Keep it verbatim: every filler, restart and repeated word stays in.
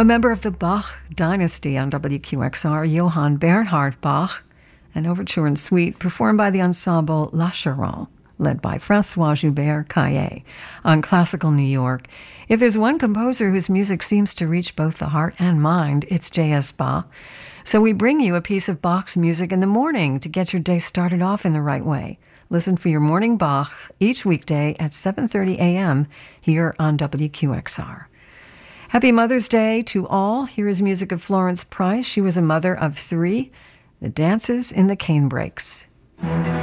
A member of the Bach dynasty on W Q X R, Johann Bernhard Bach, an overture and suite performed by the ensemble La Charente, led by François Joubert Caillet, on Classical New York. If there's one composer whose music seems to reach both the heart and mind, it's J S. Bach. So we bring you a piece of Bach's music in the morning to get your day started off in the right way. Listen for your morning Bach each weekday at seven thirty a.m. here on W Q X R. Happy Mother's Day to all. Here is music of Florence Price. She was a mother of three. The Dances in the Cane Breaks.